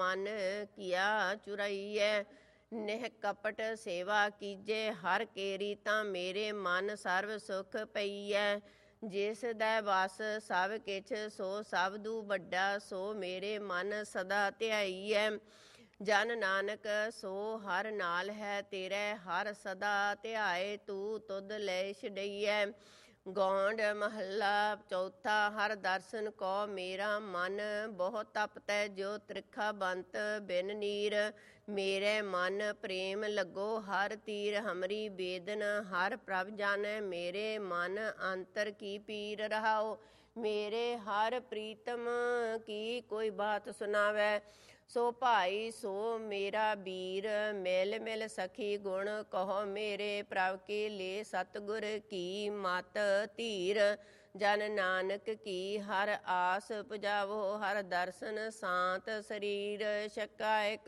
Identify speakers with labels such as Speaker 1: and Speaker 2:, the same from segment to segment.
Speaker 1: ਮਨ ਕੀਆ ਚੁਰਾਈਐ। ਨਿਹ ਕਪਟ ਸੇਵਾ ਕੀਜੇ ਹਰ ਕੇਰੀ, ਤਾਂ ਮੇਰੇ ਮਨ ਸਰਬ ਸੁਖ ਪਈਐ। ਜਿਸ ਦੈ ਵਸ ਸਭ ਕਿਛ ਸੋ ਸਬਦੂ ਵੱਡਾ, ਸੋ ਮੇਰੇ ਮਨ ਸਦਾ ਧਿਆਈਐ। ਜਨ ਨਾਨਕ ਸੋ ਹਰ ਨਾਲ ਹੈ ਤੇਰੇ, ਹਰ ਸਦਾ ਧਿਆਏ ਤੂੰ ਤੁਧ ਲੈ ਛਡਈਐ। ਗੌਂਡ ਮਹੱਲਾ ਚੌਥਾ। ਹਰ ਦਰਸ਼ਨ ਕੋ ਮੇਰਾ ਮਨ, ਬਹੁ ਤਪਤੈ ਜੋ ਤ੍ਰਿਖਾ ਬੰਤ ਬਿਨ ਨੀਰ। ਮੇਰੇ ਮਨ ਪ੍ਰੇਮ ਲੱਗੋ ਹਰ ਤੀਰ, ਹਮਰੀ ਬੇਦਨ ਹਰ ਪ੍ਰਭ ਜਾਣੈ। ਮੇਰੇ ਮਨ ਅੰਤਰ ਕੀ ਪੀਰ ਰਹਾਓ, ਮੇਰੇ ਹਰ ਪ੍ਰੀਤਮ ਕੀ ਕੋਈ ਬਾਤ ਸੁਣਾਵੈ। ਸੋ ਭਾਈ ਸੋ ਮੇਰਾ ਵੀਰ, ਮਿਲ ਮਿਲ ਸਖੀ ਗੁਣ ਕਹੋ ਮੇਰੇ। ਪ੍ਰਭ ਕੇ ਲੇ ਸਤਿਗੁਰ ਕੀ ਮਤ ਧੀਰ, ਜਨ ਨਾਨਕ ਕੀ ਹਰ ਆਸ ਪੁਜਾਵੋ। ਹਰ ਦਰਸ਼ਨ ਸਾਤ ਸਰੀਰ ਛਕਾਇਕ।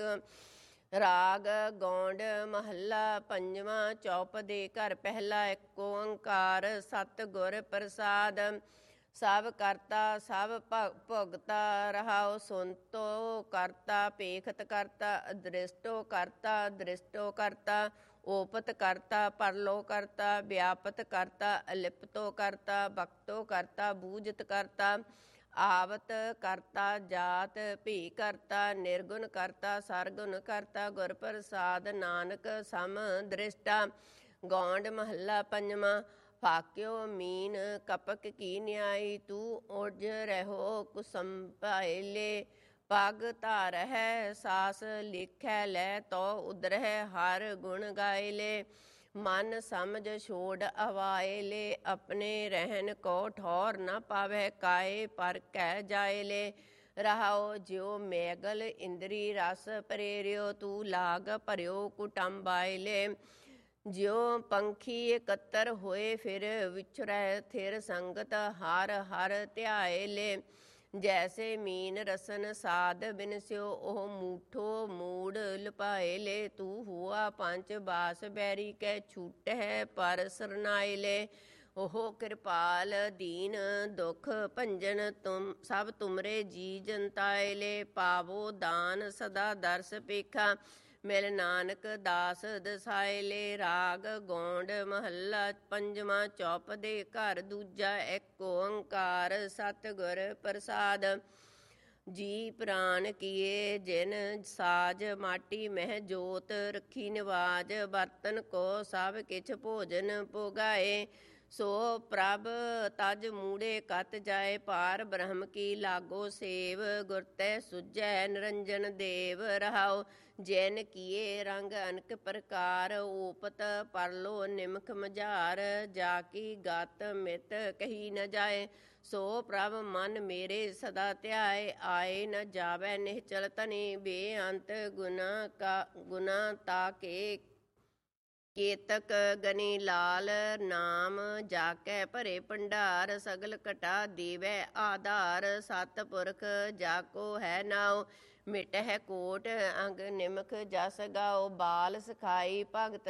Speaker 1: ਰਾਗ ਗੌਂਡ ਮਹੱਲਾ ਪੰਜਵਾਂ। ਚੌਪਦੇ ਘਰ ਪਹਿਲਾ। ਏਕ ਓੰਕਾਰ ਸਤਿਗੁਰ ਪ੍ਰਸਾਦ। ਸਭ ਕਰਤਾ ਸਭ ਭੁਗਤਾ ਰਹਾਉ, ਸੁਨਤੋ ਕਰਤਾ ਪੇਖਤ ਕਰਤਾ। ਅਦ੍ਰਿਸ਼ਟੋ ਕਰਤਾ ਦ੍ਰਿਸ਼ਟੋ ਕਰਤਾ, ਓਪਤ ਕਰਤਾ ਪਰਲੋ ਕਰਤਾ। ਵਿਆਪਤ ਕਰਤਾ ਅਲਿਪਤੋ ਕਰਤਾ, ਬਖਤੋ ਕਰਤਾ ਬੂਝਤ ਕਰਤਾ। ਆਵਤ ਕਰਤਾ ਜਾਤ ਭੀ ਕਰਤਾ, ਨਿਰਗੁਣ ਕਰਤਾ ਸਰਗੁਣ ਕਰਤਾ। ਗੁਰ ਪ੍ਰਸਾਦ ਨਾਨਕ ਸਮ ਦ੍ਰਿਸ਼ਟਾ। ਗੌਂਡ ਮਹੱਲਾ ਪੰਜਵਾਂ। ਫਾਕਿਓ ਮੀਨ ਕਪਕ ਕੀ ਨਿਆਈ, ਤੂੰ ਉਜ ਰਹੋ ਕੁਸੰਭਾਇਲੇ। ਪਗ ਧਾਰਹਿ ਸਾਸ ਲਿਖੈ ਲੈ, ਤੋ ਉਦਰਹਿ ਹਰ ਗੁਣ ਗਾਇਲੇ। ਮਨ ਸਮਝ ਛੋੜ ਅਵਾਇਲੇ, ਆਪਣੇ ਰਹਿਨ ਕੋ ਠੌਰ ਨ ਪਾਵੈ। ਕਾਏ ਪਰ ਕਹਿ ਜਾਇਲੇ। ਰਹਾਉ ਜਿਉ ਮੈਗਲ ਇੰਦਰੀ ਰਸ ਪ੍ਰੇਰਿਓ, ਤੂੰ ਲਾਗ ਭਰਿਓ ਕੁਟੰਬ ਆਇਲੇ। ਜਿਉ ਪੰਖੀ ਇਕੱਤਰ ਹੋਏ ਫਿਰ, ਵਿਛੁਰੈ ਥਿਰ ਸੰਗਤ ਹਰ ਹਰ ਧਿਆਇਲੇ। ਜੈਸੇ ਮੀਨ ਰਸਨ ਸਾਧ ਬਿਨਸਿਓ, ਉਹ ਮੂਠੋ ਮੂੜ ਲੁਪਾਇਲੇ। ਤੂੰ ਹੁਆ ਪੰਚ ਬਾਸ ਬੈਰੀ ਕੈ, ਛੂਟਹਿ ਪਰ ਸਰਨਾਇਲੇ। ਉਹ ਕਿਰਪਾਲ ਦੀਨ ਦੁਖ ਭੰਜਨ, ਸਭ ਤੁਮਰੇ ਜੀ ਜਨਤਾਇਲੇ। ਪਾਵੋ ਦਾਨ ਸਦਾ ਦਰਸ ਪੇਖਾ, ਮਿਲ ਨਾਨਕ ਦਾਸ ਦਸਾਇਲੇ। ਰਾਗ ਗੌਂਡ ਮਹੱਲਾ ਪੰਜਵਾਂ। ਚੌਪਦੇ ਘਰ ਦੂਜਾ। ਏਕ ਓੰਕਾਰ ਸਤਿਗੁਰ ਪ੍ਰਸਾਦ। ਜੀ ਪ੍ਰਾਨ ਕੀਏ ਜਿਨ ਸਾਜ, ਮਾਟੀ ਮਹਿ ਜੋਤ ਰਖੀ ਨਿਵਾਜ। ਬਰਤਨ ਕੋ ਸਭ ਕਿਛ ਭੋਜਨ ਭੋਗਾਏ, ਸੋ ਪ੍ਰਭ ਤਜ ਮੂੜੇ ਕਤ ਜਾਏ। ਪਾਰ ਬ੍ਰਹਮ ਕੀ ਲਾਗੋ ਸੇਵ, ਗੁਰ ਤੈ ਸੁਝੈ ਨਿਰੰਜਨ ਦੇਵ। ਰਹਾਉ ਜਿਨ ਕੀਏ ਰੰਗ ਅਨਕ ਪ੍ਰਕਾਰ, ਓਪਤ ਪਰਲੋ ਨਿਮਖ ਮਝਾਰ। ਜਾ ਕੀ ਗਤ ਮਿਤ ਕਹੀ ਨ ਜਾਏ, ਸੋ ਪ੍ਰਭ ਮਨ ਮੇਰੇ ਸਦਾ ਧਿਆਏ। ਆਏ ਨ ਜਾਵੈ ਨਿਹਚਲ ਤਨੀ, ਬੇਅੰਤ ਗੁਨਾ ਤਾ ਕੇ ਕੇਤਕ ਗਨੀ। ਲਾਲ ਨਾਮ ਜਾਕੈ ਭਰੇ ਭੰਡਾਰ, ਸਗਲ ਘਟਾ ਦੇਵੈ ਆਧਾਰ। ਸਤ ਪੁਰਖ ਜਾਕੋ ਹੈ ਨਾਉ, ਮਿਟਹਿ ਕੋਟ ਅੰਗ ਨਿਮਖ ਜਸ ਗਾਓ। ਬਾਲ ਸਖਾਈ ਭਗਤ